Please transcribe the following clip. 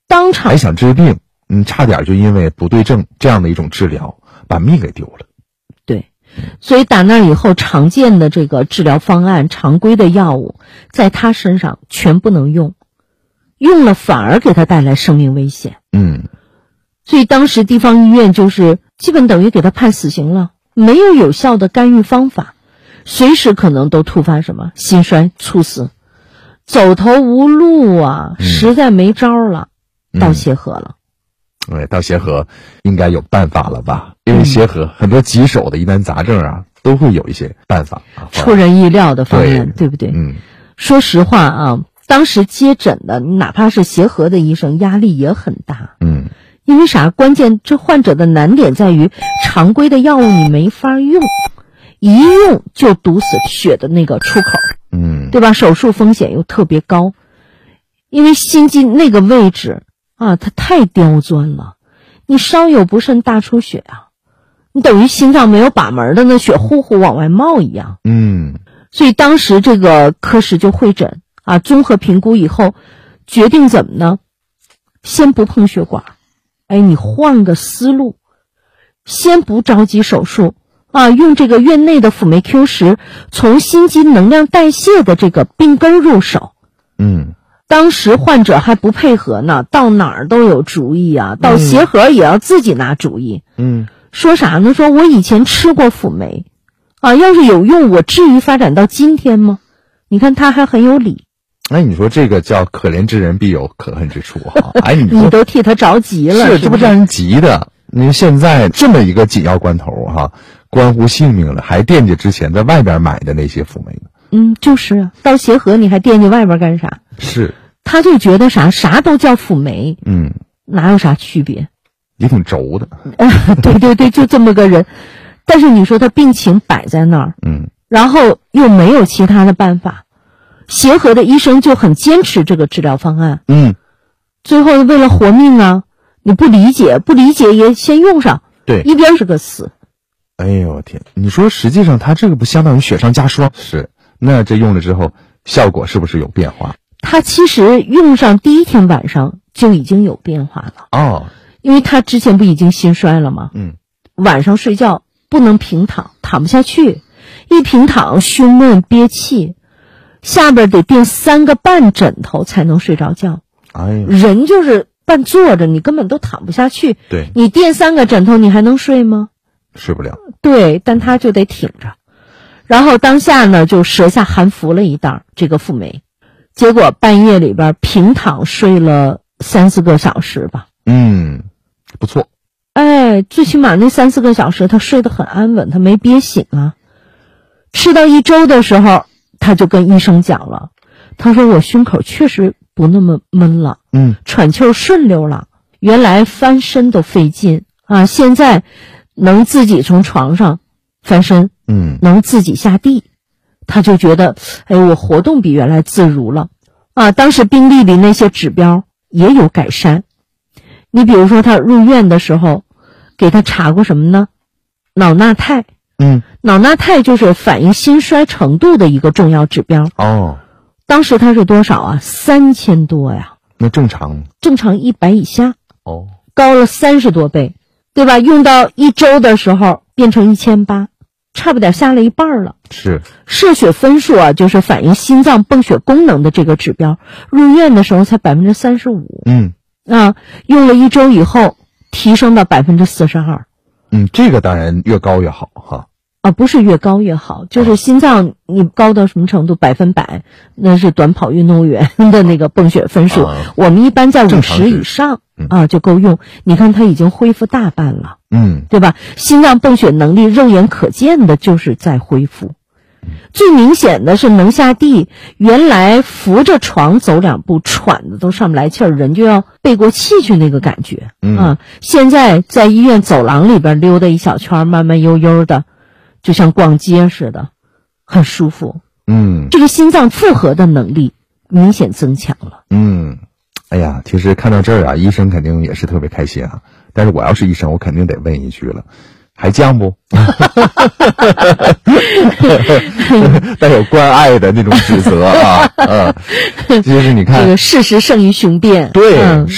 当场还想治病，差点就因为不对症这样的一种治疗把命给丢了。 对，所以打那以后，常见的这个治疗方案、常规的药物，在他身上全不能用，用了反而给他带来生命危险。所以当时地方医院就是基本等于给他判死刑了，没有有效的干预方法，随时可能都突发什么心衰猝死，走投无路啊，实在没招了，到协和了。 到协和应该有办法了吧？因为协和很多棘手的疑难杂症啊，都会有一些办法出人意料的方案，对不对？说实话啊，当时接诊的哪怕是协和的医生压力也很大。因为啥？关键这患者的难点在于常规的药物你没法用，一用就堵死血的那个出口，对吧？手术风险又特别高，因为心肌那个位置啊，它太刁钻了，你稍有不慎大出血啊，你等于心脏没有把门的，那血呼呼往外冒一样。所以当时这个科室就会诊啊，综合评估以后，决定怎么呢？先不碰血管。你换个思路，先不着急手术啊，用这个院内的辅酶 Q10，从心肌能量代谢的这个病根入手。当时患者还不配合呢，到哪儿都有主意啊，到协和也要自己拿主意。说啥呢？说我以前吃过辅酶啊，要是有用，我至于发展到今天吗？你看他还很有理。 你说这个叫可怜之人必有可恨之处啊！ 你都替他着急了， 是这不让人急的。您现在这么一个紧要关头关乎性命了，还惦记之前在外边买的那些辅酶呢？ 就是啊，到协和你还惦记外边干啥？ 是， 他就觉得啥都叫辅酶，哪有啥区别？ 也挺轴的。 对，就这么个人。但是你说他病情摆在那儿，然后又没有其他的办法。协和的医生就很坚持这个治疗方案，最后为了活命啊，你不理解也先用上， 对， 一边是个死。 哎呦我天，你说实际上他这个不相当于雪上加霜？是，那这用了之后效果是不是有变化？ 他其实用上第一天晚上就已经有变化了因为他之前不已经心衰了吗？晚上睡觉不能平躺，躺不下去，一平躺胸闷憋气，下边得垫3个半枕头才能睡着觉。人就是半坐着，你根本都躺不下去。 对， 你垫3个枕头，你还能睡吗？ 睡不了。 对，但他就得挺着。然后当下呢，就舌下含服了一袋这个辅酶，结果半夜里边平躺睡了3、4个小时吧。 不错。 最起码那3、4个小时他睡得很安稳，他没憋醒啊。吃到1周的时候，他就跟医生讲了，他说我胸口确实不那么闷了，喘气顺溜了，原来翻身都费劲啊，现在能自己从床上翻身，能自己下地，他就觉得我活动比原来自如了啊。当时病历里那些指标也有改善，你比如说他入院的时候给他查过什么呢？脑钠肽。脑钠肽就是反映心衰程度的一个重要指标。当时它是多少啊？3000多呀。 那正常 100以下。高了30多倍，对吧？用到1周的时候变成1800，差不点下了一半了。 是。 射血分数啊，就是反映心脏泵血功能的这个指标，入院的时候才35%。用了1周以后提升到42%。 这个当然越高越好不是越高越好，就是心脏你高到什么程度100%，那是短跑运动员的那个泵血分数，我们一般在50以上就够用。你看它已经恢复大半了，对吧？心脏泵血能力肉眼可见的就是在恢复。最明显的是能下地，原来扶着床走2步喘的都上不来气儿，人就要背过气去那个感觉现在在医院走廊里边溜达一小圈，慢慢悠悠的，就像逛街似的，很舒服。这个心脏负荷的能力明显增强了。 哎呀，其实看到这儿啊，医生肯定也是特别开心啊。但是我要是医生，我肯定得问一句了，还降不？带有关爱的那种指责啊。其实你看， 这个事实胜于雄辩。 对。